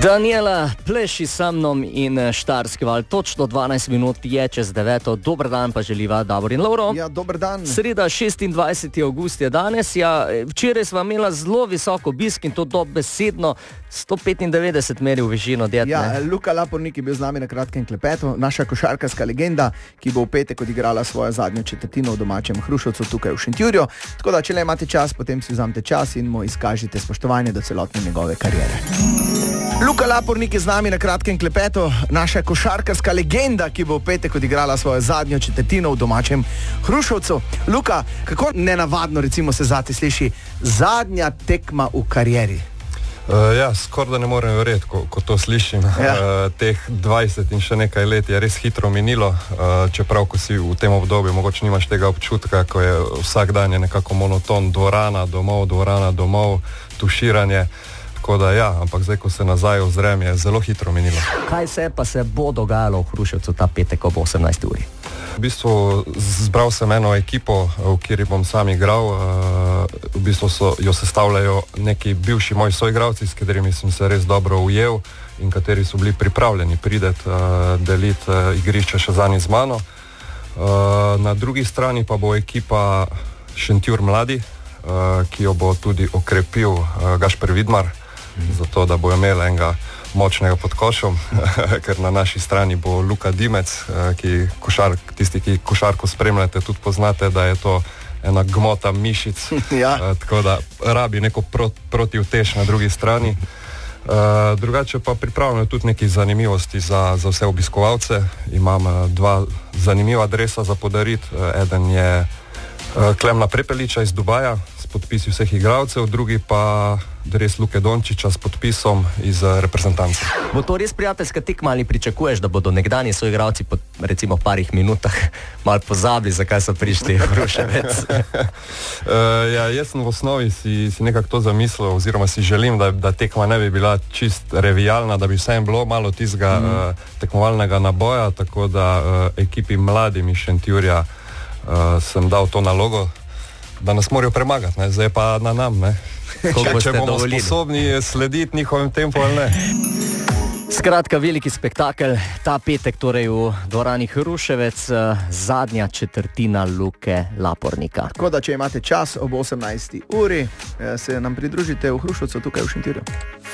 Daniela, pleši sa mnom in Štajerski val. Točno 12 minut je čez 9. Dober dan pa želiva Davor in Lovro. Ja, dober dan. Sreda 26. avgust je danes. Ja, včeraj sva imela zelo visok obisk in to dobesedno 195 meri v višino djet. Ja, Luka Lapornik je bil z nami na kratkem klepetu, naša košarkarska legenda, ki bo v petek odigrala svojo zadnjo četrtino v domačem Hrušovcu tukaj v Šentjurju. Tako da, če le imate čas, potem si vzamete čas in mu izkažite spoštovanje do celotne njegove kariere. Luka Lapornik je z nami na kratkem klepetu, naša košarkarska legenda, ki bo v petek odigrala svojo zadnjo četrtino v domačem Hrušovcu. Luka, kako nenavadno recimo se zate sliši zadnja tekma v karieri? Ja, skoraj da ne morem verjeti, ko to slišim. Ja. Teh 20 in še nekaj let je res hitro minilo, čeprav ko si v tem obdobju mogoče nimaš tega občutka, ko je vsak dan je nekako monoton, dvorana domov, tuširanje. Tako da ja, ampak zdaj, ko se nazaj ozrem, je zelo hitro minilo. Kaj se bo dogajalo v Hruševcu ta petek ob 18. uri? V bistvu zbral sem eno ekipo, v kateri bom sam igral. V bistvu jo sestavljajo neki bivši moji soigralci, s katerimi sem se res dobro ujel in kateri so bili pripravljeni prideti, deliti igrišče še zadnji z mano. Na drugi strani pa bo ekipa Šentjur mladi, ki jo bo tudi okrepil Gašper Vidmar, zato da bo imel enega močnega pod košom, ker na naši strani bo Luka Dimec, tisti, ki košarko spremljate, tudi poznate, da je to ena gmota mišic, ja. Tako da rabi neko protivtež na drugi strani. Drugače pa pripravljamo tudi nekaj zanimivosti za vse obiskovalce. Imam dva zanimiva dresa za podariti. Eden je Klemna Prepeliča iz Dubaja s podpisi vseh igralcev, drugi pa dres Luke Dončiča s podpisom iz reprezentance. Bo to res prijateljska tekma ali pričakuješ, da bodo nekdanji soigralci po recimo parih minutah malo pozabili, zakaj so prišli v Hruševec? Ja, jaz sem v osnovi si nekako to zamislil, oziroma si želim, da tekma ne bi bila čist revijalna, da bi vsem bilo malo tistega tekmovalnega naboja, tako da ekipi mladim iz Šentjurja sem dal to nalogo, da nas morajo premagati, ne? Zdaj pa na nam, ne? Če bomo sposobni slediti njihovim tempu ali ne. Skratka, veliki spektakel ta petek, torej v dvorani Hruševec, zadnja četrtina Luke Lapornika. Tako da, če imate čas ob 18. uri, se nam pridružite v Hruševcu tukaj v Šentjurju.